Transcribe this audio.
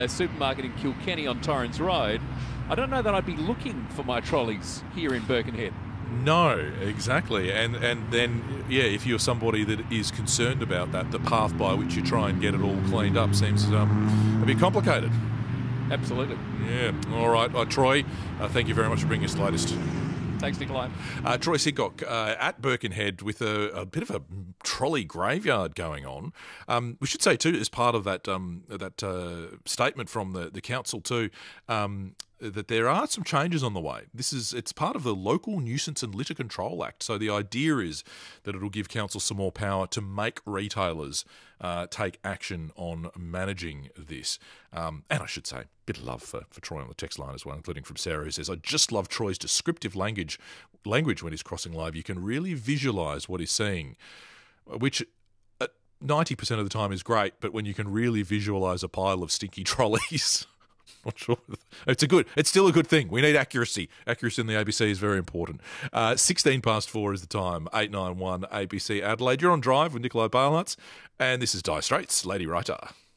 a supermarket in Kilkenny on Torrens Road, I don't know that I'd be looking for my trolleys here in Birkenhead. No, exactly. And then, yeah, if you're somebody that is concerned about that, the path by which you try and get it all cleaned up seems a bit complicated. Absolutely. Yeah. All right. Troy, thank you very much for bringing us the latest. Thanks, Nikolai. Troy Sidcock at Birkenhead with a bit of a trolley graveyard going on. We should say too, as part of that statement from the council too, that there are some changes on the way. It's part of the Local Nuisance and Litter Control Act. So the idea is that it'll give council some more power to make retailers take action on managing this. And I should say, a bit of love for Troy on the text line as well, including from Sarah, who says, I just love Troy's descriptive language when he's crossing live. You can really visualise what he's seeing, which 90% of the time is great, but when you can really visualise a pile of stinky trolleys... Not sure. It's still a good thing. We need accuracy. Accuracy in the ABC is very important. 4:16 is the time. 891 ABC Adelaide. You're on Drive with Nikolai Barnarts, and this is Dire Straits, Lady Writer.